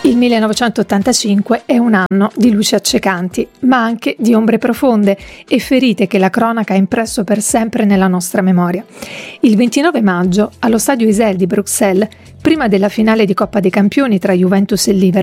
Il 1985 è un anno di luci accecanti, ma anche di ombre profonde e ferite che la cronaca ha impresso per sempre nella nostra memoria. Il 29 maggio, allo stadio Isel di Bruxelles, prima della finale di Coppa dei Campioni tra Juventus e Liverpool,